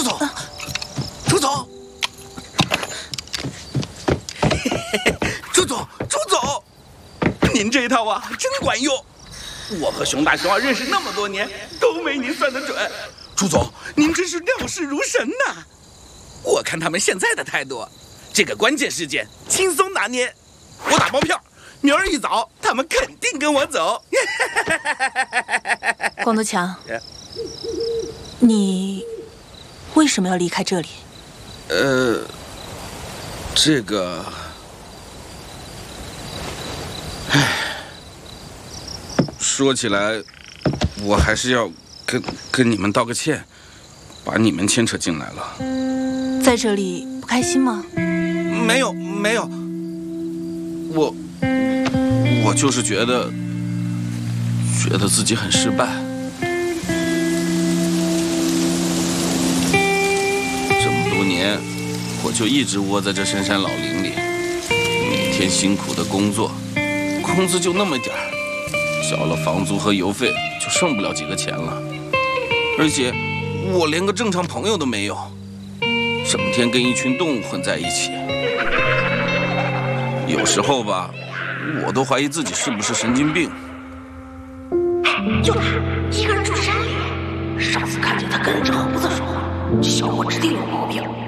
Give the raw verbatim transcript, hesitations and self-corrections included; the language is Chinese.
总，朱总，朱总，朱总，您这一套啊，真管用。我和熊大、熊二认识那么多年，都没您算得准。朱总，您真是料事如神呐！我看他们现在的态度，这个关键事件轻松拿捏。我打包票，明儿一早他们肯定跟我走。 光头强，你为什么要离开这里？ 呃，这个，唉，说起来，我还是要跟跟你们道个歉，把你们牵扯进来了。 在这里不开心吗？ 没有，没有，我我就是觉得觉得自己很失败。这么多年，我就一直窝在这深山老林里，每天辛苦的工作，工资就那么点儿，交了房租和邮费就剩不了几个钱了，而且我连个正常朋友都没有，整天跟一群动物混在一起。有时候吧，我都怀疑自己是不是神经病。 就他一个人住山里，上次看见他跟着猴子说话，这小伙指定有毛病。